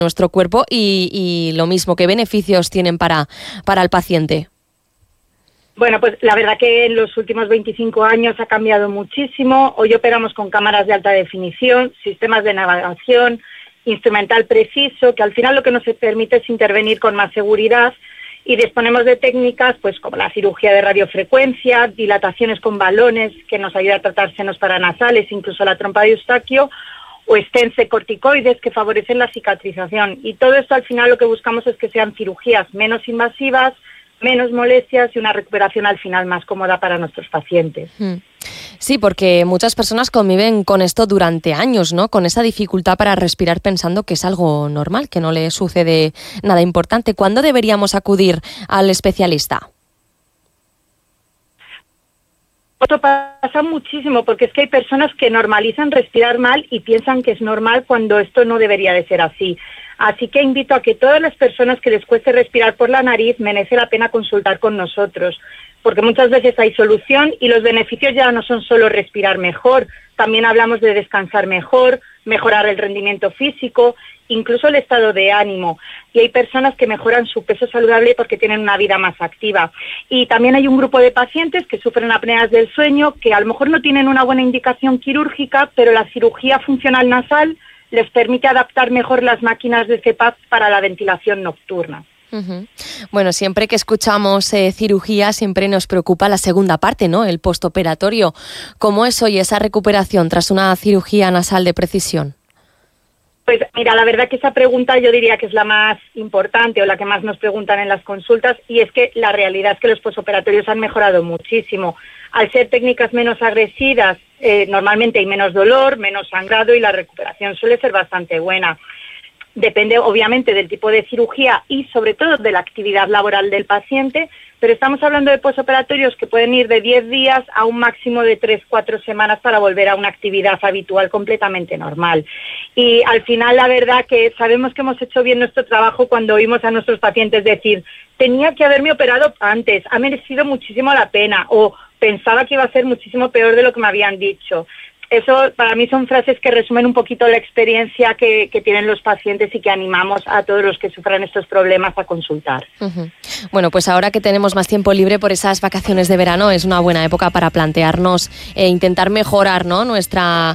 nuestro cuerpo y lo mismo, ¿qué beneficios tienen para el paciente? Bueno, pues la verdad que en los últimos 25 años ha cambiado muchísimo. Hoy operamos con cámaras de alta definición, sistemas de navegación, instrumental preciso, que al final lo que nos permite es intervenir con más seguridad, y disponemos de técnicas pues como la cirugía de radiofrecuencia, dilataciones con balones que nos ayuda a tratar senos paranasales, incluso la trompa de Eustaquio, o stents de corticoides que favorecen la cicatrización. Y todo esto al final lo que buscamos es que sean cirugías menos invasivas, menos molestias y una recuperación al final más cómoda para nuestros pacientes. Sí, porque muchas personas conviven con esto durante años, ¿no? Con esa dificultad para respirar pensando que es algo normal, que no le sucede nada importante. ¿Cuándo deberíamos acudir al especialista? Esto pasa muchísimo porque es que hay personas que normalizan respirar mal y piensan que es normal cuando esto no debería de ser así. Así que invito a que todas las personas que les cueste respirar por la nariz merece la pena consultar con nosotros, porque muchas veces hay solución y los beneficios ya no son solo respirar mejor, también hablamos de descansar mejor, mejorar el rendimiento físico, incluso el estado de ánimo. Y hay personas que mejoran su peso saludable porque tienen una vida más activa. Y también hay un grupo de pacientes que sufren apneas del sueño que a lo mejor no tienen una buena indicación quirúrgica, pero la cirugía funcional nasal les permite adaptar mejor las máquinas de CPAP para la ventilación nocturna. Bueno, siempre que escuchamos cirugía siempre nos preocupa la segunda parte, ¿no? El postoperatorio. ¿Cómo es hoy esa recuperación tras una cirugía nasal de precisión? Pues mira, la verdad que esa pregunta yo diría que es la más importante o la que más nos preguntan en las consultas, y es que la realidad es que los postoperatorios han mejorado muchísimo. Al ser técnicas menos agresivas, normalmente hay menos dolor, menos sangrado y la recuperación suele ser bastante buena. Depende obviamente del tipo de cirugía y sobre todo de la actividad laboral del paciente, pero estamos hablando de postoperatorios que pueden ir de 10 días a un máximo de 3-4 semanas para volver a una actividad habitual completamente normal. Y al final la verdad que sabemos que hemos hecho bien nuestro trabajo cuando oímos a nuestros pacientes decir: tenía que haberme operado antes, ha merecido muchísimo la pena, o pensaba que iba a ser muchísimo peor de lo que me habían dicho. Eso para mí son frases que resumen un poquito la experiencia que tienen los pacientes y que animamos a todos los que sufran estos problemas a consultar. Bueno, pues ahora que tenemos más tiempo libre por esas vacaciones de verano, es una buena época para plantearnos intentar mejorar, ¿no?, nuestra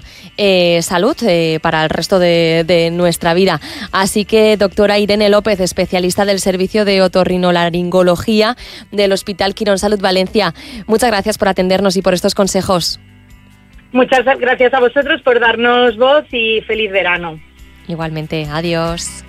salud para el resto de nuestra vida. Así que, doctora Irene López, especialista del Servicio de Otorrinolaringología del Hospital Quirón Salud Valencia, muchas gracias por atendernos y por estos consejos. Muchas gracias a vosotros por darnos voz y feliz verano. Igualmente, adiós.